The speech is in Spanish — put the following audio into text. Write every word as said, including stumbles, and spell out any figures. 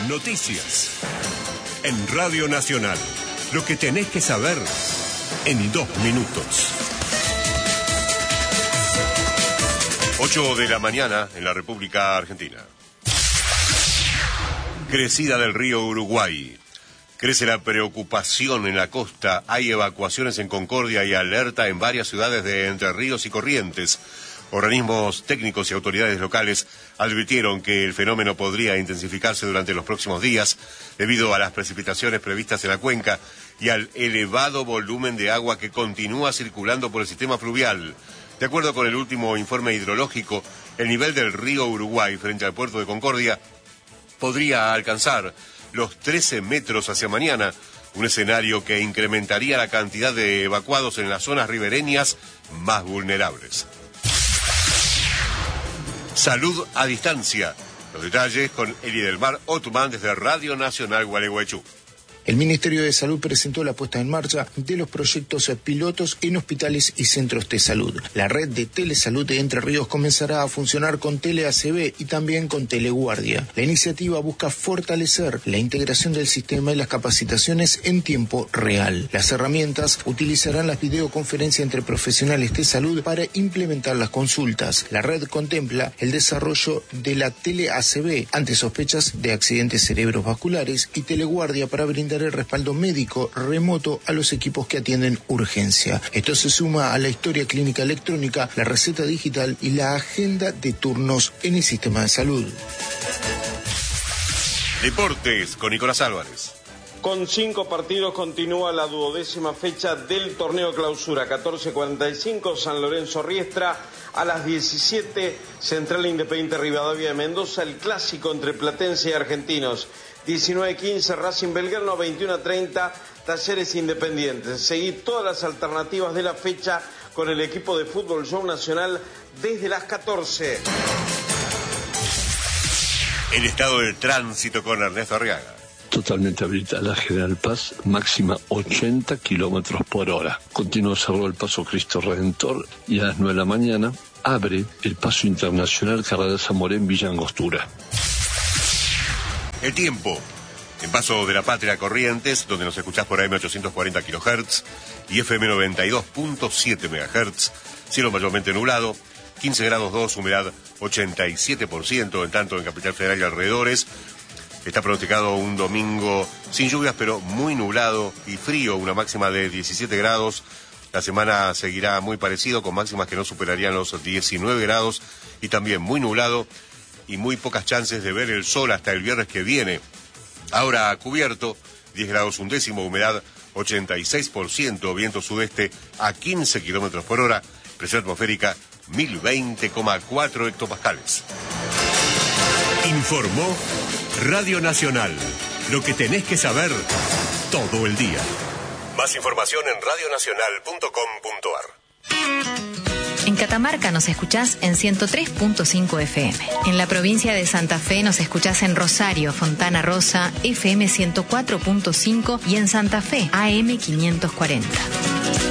Noticias. En Radio Nacional. Lo que tenés que saber en dos minutos. ocho de la mañana en la República Argentina. Crecida del río Uruguay. Crece la preocupación en la costa. Hay evacuaciones en Concordia y alerta en varias ciudades de Entre Ríos y Corrientes. Organismos técnicos y autoridades locales advirtieron que el fenómeno podría intensificarse durante los próximos días debido a las precipitaciones previstas en la cuenca y al elevado volumen de agua que continúa circulando por el sistema fluvial. De acuerdo con el último informe hidrológico, el nivel del río Uruguay frente al puerto de Concordia podría alcanzar los trece metros hacia mañana, un escenario que incrementaría la cantidad de evacuados en las zonas ribereñas más vulnerables. Salud a distancia. Los detalles con Eli del Mar Othman desde Radio Nacional Gualeguaychú. El Ministerio de Salud presentó la puesta en marcha de los proyectos pilotos en hospitales y centros de salud. La red de telesalud de Entre Ríos comenzará a funcionar con Tele A C B y también con Teleguardia. La iniciativa busca fortalecer la integración del sistema y las capacitaciones en tiempo real. Las herramientas utilizarán las videoconferencias entre profesionales de salud para implementar las consultas. La red contempla el desarrollo de la Tele A C B ante sospechas de accidentes cerebrovasculares y Teleguardia para brindar el respaldo médico remoto a los equipos que atienden urgencia. Esto se suma a la historia clínica electrónica, la receta digital y la agenda de turnos en el sistema de salud. Deportes con Nicolás Álvarez. Con cinco partidos continúa la duodécima fecha del torneo clausura. catorce cuarenta y cinco San Lorenzo Riestra. A las diecisiete Central Independiente Rivadavia de Mendoza. El clásico entre platense y argentinos. diecinueve quince Racing Belgrano, veintiuno treinta Talleres Independientes. Seguí todas las alternativas de la fecha con el equipo de Fútbol Show Nacional desde las catorce. El estado del tránsito con Ernesto Arriaga. Totalmente habilitada la General Paz, máxima ochenta kilómetros por hora. Continúa cerrado el paso Cristo Redentor y a las nueve de la mañana abre el paso internacional Carrera Zamoré en Villa Angostura. El tiempo. En Paso de la Patria Corrientes, donde nos escuchás por A M ochocientos cuarenta kilohertz y F M noventa y dos punto siete megahertz. Cielo mayormente nublado, quince grados dos, humedad ochenta y siete por ciento, en tanto en Capital Federal y alrededores. Está pronosticado un domingo sin lluvias, pero muy nublado y frío, una máxima de diecisiete grados. La semana seguirá muy parecido, con máximas que no superarían los diecinueve grados y también muy nublado y muy pocas chances de ver el sol hasta el viernes que viene. Ahora cubierto, diez grados un décimo, humedad ochenta y seis por ciento, viento sudeste a quince kilómetros por hora, presión atmosférica mil veinte coma cuatro hectopascales. Informó Radio Nacional. Lo que tenés que saber todo el día. Más información en radio nacional punto com punto a r. En Catamarca nos escuchás en ciento tres punto cinco F M. En la provincia de Santa Fe nos escuchás en Rosario, Fontana Rosa, F M ciento cuatro punto cinco y en Santa Fe, A M quinientos cuarenta.